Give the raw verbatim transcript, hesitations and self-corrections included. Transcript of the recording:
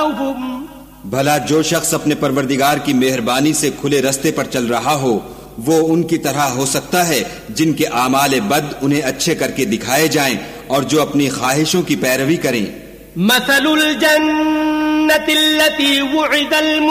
أعمالهم भला जो शख्स अपने परवरदिगार की मेहरबानी से खुले रस्ते पर चल रहा हो वो उनकी तरह हो सकता है जिनके आमाल बद उन्हें अच्छे करके दिखाए जाएं और जो अपनी ख्वाहिशों की पैरवी करें। मसलुल जन्नतिल्लती वुइदल